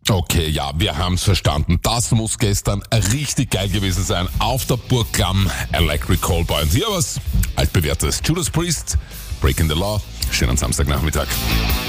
Okay, ja, wir haben's verstanden. Das muss gestern richtig geil gewesen sein. Auf der Burg Klamm, Electric Callboy. Und hier was altbewährtes. Judas Priest, Breaking the Law. Schönen Samstagnachmittag.